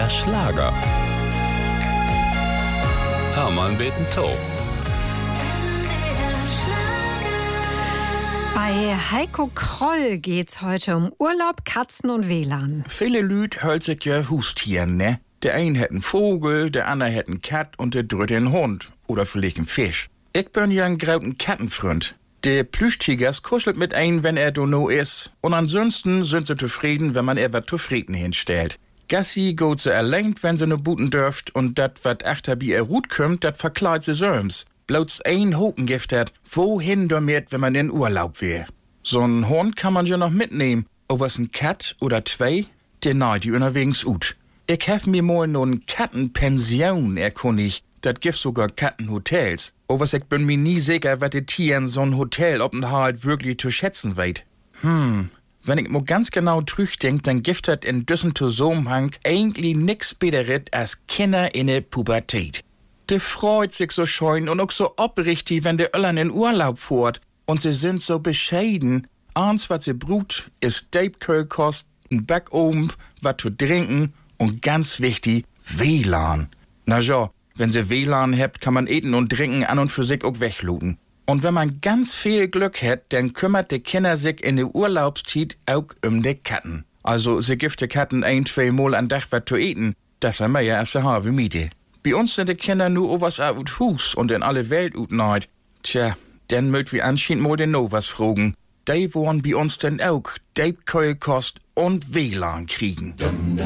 MDR Schlager. Hermann beten Tau. Bei Heiko Kroll geht's heute um Urlaub, Katzen und WLAN. Viele Lüd hölt sich ja Hustieren, ne? Der ein hätt einen Vogel, der andere hätt einen Kat und der dritte einen Hund. Oder vielleicht einen Fisch. Ich bin ja ein grauten Kattenfreund. Der Plüschtigers kuschelt mit ein, wenn er no is. Und ansonsten sind sie zufrieden, wenn man er wat zufrieden hinstellt. Gassi geht sie allein, wenn sie no buten dürft, und dat wat achter bi er Rut kümmt, dat verkleidt sie söms. Bloß ein Hokengift hat, wohin damit, wenn man in Urlaub will. So'n Hund kann man ja noch mitnehmen. O was ein Kat oder zwei, der neid die unterwegs ut. Ich hef mir mal no'n Kattenpension erkundigt. Dat gibt sogar Kattenhotels. O was ich bin mir nie sicher, wat die Tieren so'n Hotelopenhalt wirklich zu schätzen weit. Wenn ich mo ganz genau trüchdenk, dann gibt dat in düssen Zusammenhang eigentlich nix bederet als Kinder in der Pubertät. De freut sich so scheun und auch so oprichtig, wenn de Öllern in Urlaub fährt. Und sie sind so bescheiden. Eins, was sie brut, ist Deibkölkost, ein Backofen, wat zu trinken und ganz wichtig, WLAN. Na ja, wenn sie WLAN habt, kann man eten und trinken an und für sich auch wegluten. Und wenn man ganz viel Glück hat, dann kümmert die Kinder sich in der Urlaubszeit auch um die Katten. Also sie gibt die Katten 1-2 Mal am Tag was zu eten. Das haben wir ja erst wie Miete. Bei uns sind die Kinder nur owas out Hus und in alle Welt ut neid. Tja, dann mögt wir anscheinend mal den Novas fragen. Die wollen bei uns denn auch Deibkeulkost und WLAN kriegen.